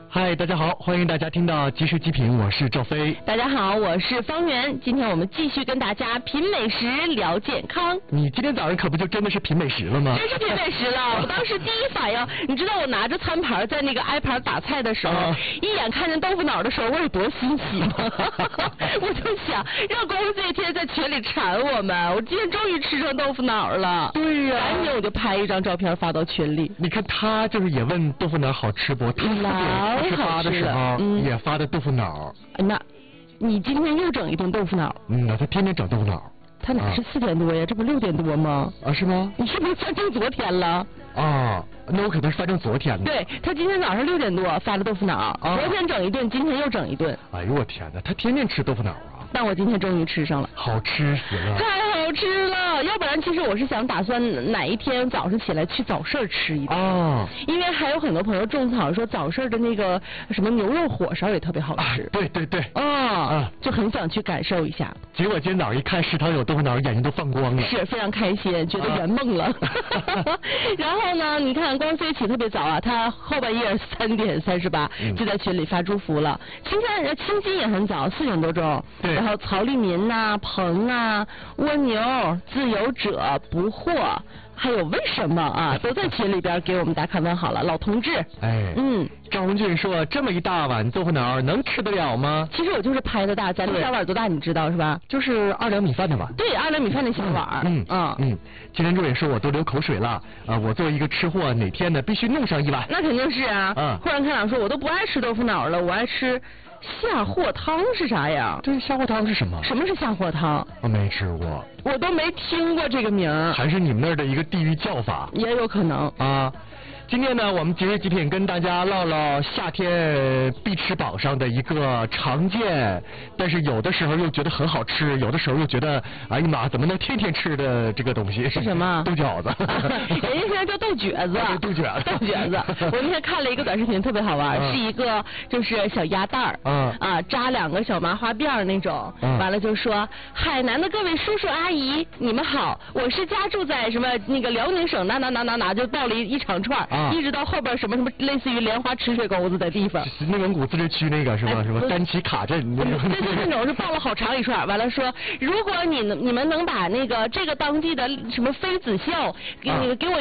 嗨，大家好，欢迎大家听到即时极品，我是赵飞。 大家好，我是方圆。今天我们继续跟大家品美食，聊健康。 你今天早上可不就真的是品美食了吗？ 真是品美食了！我当时第一反应，你知道我拿着餐盘在那个挨盘打菜的时候，一眼看见豆腐脑的时候，我有多欣喜吗？我就想让公司这天在群里馋我们，我今天终于吃上豆腐脑了。 对呀、 赶紧我就拍一张照片发到群里。 你看他就是也问豆腐脑好吃不？他4点48的时候也发的豆腐脑。 那，你今天又整一顿豆腐脑？ 他天天整豆腐脑。 他哪是4点多呀？这不6点多吗？ 啊，是吗？ 你是不是翻正昨天了？ 啊，那我可能是翻正昨天的。 对，他今天早上6点多发的豆腐脑，昨天整一顿，今天又整一顿。 哎呦我天哪，他天天吃豆腐脑啊！ 但我今天终于吃上了， 好吃死了！ 太好吃了！要不然其实我是想打算哪一天早上起来去早市吃一顿因为还有很多朋友种草说早市的那个什么牛肉火烧也特别好吃。 对对对。 就很想去感受一下。 结果今天早上一看食堂有豆腐脑，眼睛都放光了。 是非常开心，觉得圆梦了。然后呢，你看光飞起特别早啊，他后半夜3点38就在群里发祝福了。清新也很早，4点多钟。 对。 然后曹立民呐、鹏啊、蜗牛、自由者、不惑，还有为什么啊，都在群里边给我们打卡问好了。老同志， 赵红俊说这么一大碗豆腐脑能吃得了吗？ 其实我就是拍的大，咱这小碗多大你知道是吧？ 就是2两米饭的碗。 对，2两米饭的小碗。 金珍珠也说我都流口水了我作为一个吃货，哪天呢必须弄上一碗。 那肯定是啊。忽然开朗说，我都不爱吃豆腐脑了，我爱吃下货汤是啥呀？ 这下货汤是什么？ 什么是下货汤？ 我没吃过， 我都没听过这个名儿。 还是你们那儿的一个地域叫法？ 也有可能啊。今天呢，我们即时极品跟大家唠唠夏天必吃榜上的一个常见，但是有的时候又觉得很好吃，有的时候又觉得哎呀妈，怎么能天天吃的这个东西？ 是什么？ 豆饺子。 人家现在叫豆卷子。 豆卷子。 豆卷子。我那天看了一个短视频，特别好玩，是一个就是小鸭蛋儿，扎2个小麻花辫那种，完了就说海南的各位叔叔阿姨，你们好，我是家住在什么那个辽宁省哪，就报了一长串。一直到后边什么类似于莲花池水沟子的地方， 内蒙古自治区那个是吧？什么丹旗卡镇？ 对，那种是报了好长一串。完了说，如果你们能把那个这个当地的什么妃子笑给我